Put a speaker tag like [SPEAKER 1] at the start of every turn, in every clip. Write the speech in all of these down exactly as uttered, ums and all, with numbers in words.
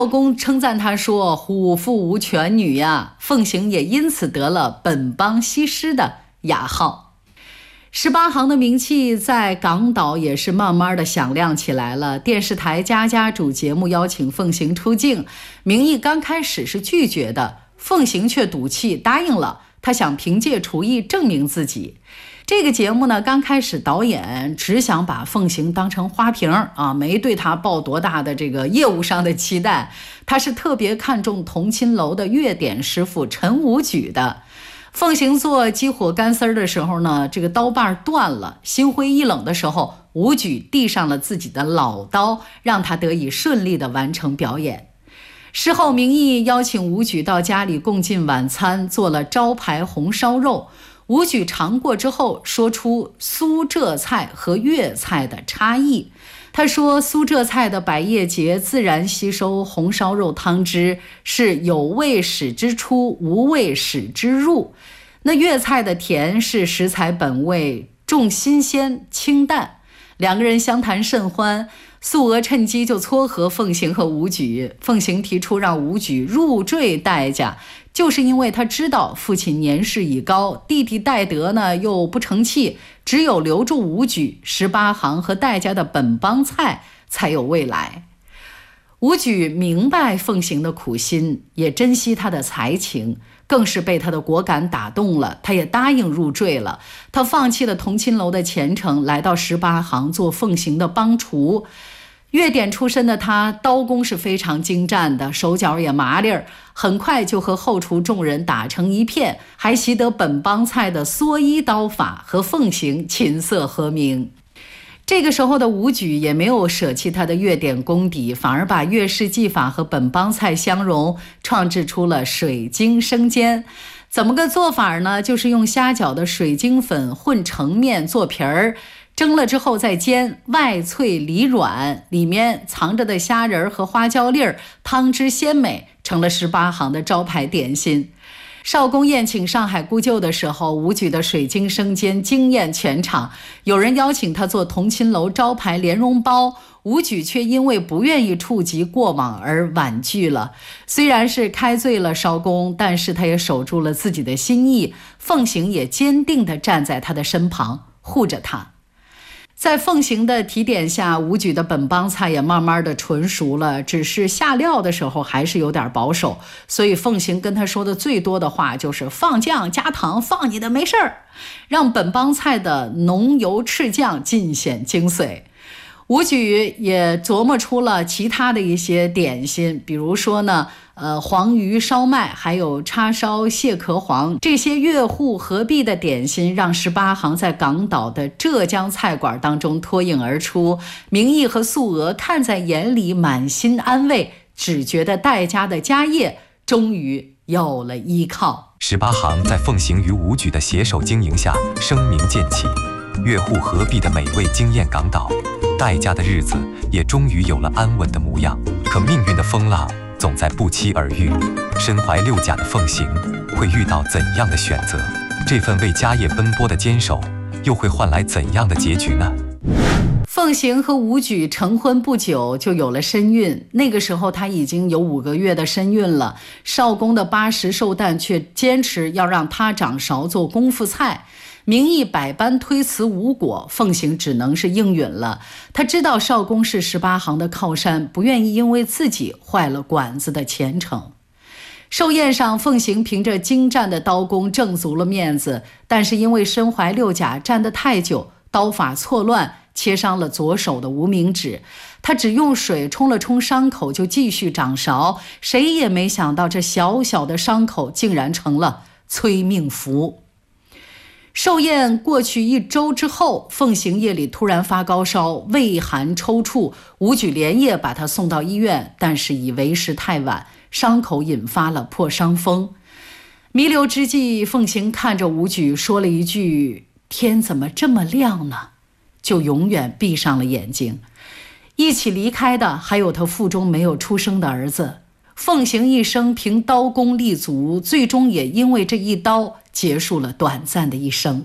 [SPEAKER 1] 少公称赞他说：“虎父无犬女呀。”凤行也因此得了本邦西施的雅号。十八行的名气在港岛也是慢慢的响亮起来了。电视台家家主节目邀请凤行出镜，名义刚开始是拒绝的，凤行却赌气答应了。他想凭借厨艺证明自己。这个节目呢，刚开始导演只想把凤行当成花瓶啊，没对他抱多大的这个业务上的期待。他是特别看重同亲楼的乐典师傅陈武举的。凤行做激活干丝的时候呢，这个刀把断了，心灰意冷的时候，武举递上了自己的老刀，让他得以顺利地完成表演。事后名义邀请武举到家里共进晚餐，做了招牌红烧肉。武举尝过之后，说出苏浙菜和粤菜的差异。他说，苏浙菜的百叶结自然吸收红烧肉汤汁，是有味使之出，无味使之入。那粤菜的甜是食材本味，重新鲜清淡。两个人相谈甚欢，素娥趁机就撮合凤行和武举。凤行提出让武举入赘戴家，就是因为他知道父亲年事已高，弟弟戴德呢又不成器，只有留住武举，十八行和戴家的本帮菜才有未来。武举明白凤行的苦心，也珍惜他的才情，更是被他的果敢打动了，他也答应入赘了。他放弃了同亲楼的前程，来到十八行做凤行的帮厨。粤典出身的他，刀工是非常精湛的，手脚也麻利儿，很快就和后厨众人打成一片，还习得本帮菜的蓑衣刀法，和凤行琴瑟和鸣。这个时候的武举也没有舍弃他的粤典功底，反而把粤式技法和本帮菜相融，创制出了水晶生煎。怎么个做法呢？就是用虾饺的水晶粉混成面做皮儿，蒸了之后再煎，外脆里软，里面藏着的虾仁和花椒粒儿，汤汁鲜美，成了十八行的招牌点心。少公宴请上海姑舅的时候，武举的水晶生煎惊艳全场。有人邀请他做同亲楼招牌莲蓉包，武举却因为不愿意触及过往而婉拒了。虽然是开罪了少公，但是他也守住了自己的心意。凤行也坚定地站在他的身旁，护着他。在凤行的提点下，武举的本帮菜也慢慢的纯熟了，只是下料的时候还是有点保守，所以凤行跟他说的最多的话就是放酱加糖，放你的没事儿，让本帮菜的浓油赤酱尽显精髓。武举也琢磨出了其他的一些点心，比如说呢，呃，黄鱼烧麦，还有叉烧蟹壳黄，这些粤沪合璧的点心，让十八行在港岛的浙江菜馆当中脱颖而出。明义和素娥看在眼里，满心安慰，只觉得戴家的家业终于有了依靠。
[SPEAKER 2] 十八行在凤行与武举的携手经营下，声名渐起，粤沪合璧的美味惊艳港岛。戴家的日子也终于有了安稳的模样。可命运的风浪总在不期而遇，身怀六甲的凤行会遇到怎样的选择？这份为家业奔波的坚守，又会换来怎样的结局呢？
[SPEAKER 1] 凤行和武举成婚不久就有了身孕，那个时候他已经有五个月的身孕了。少公的八十寿诞却坚持要让他掌勺做功夫菜，名义百般推辞无果，凤行只能是应允了。他知道少公是十八行的靠山，不愿意因为自己坏了馆子的前程。寿宴上，凤行凭着精湛的刀工挣足了面子，但是因为身怀六甲站得太久，刀法错乱，切伤了左手的无名指。他只用水冲了冲伤口，就继续掌勺。谁也没想到，这小小的伤口竟然成了催命符。寿宴过去一周之后，凤行夜里突然发高烧，畏寒抽搐，武举连夜把他送到医院，但是已为时太晚，伤口引发了破伤风。弥留之际，凤行看着武举说了一句：“天怎么这么亮呢？”就永远闭上了眼睛。一起离开的还有他腹中没有出生的儿子。凤行一生凭刀工立足，最终也因为这一刀结束了短暂的一生。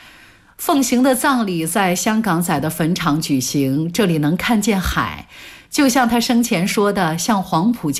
[SPEAKER 1] 凤行的葬礼在香港仔的坟场举行，这里能看见海。 就像他生前说的，像黄浦江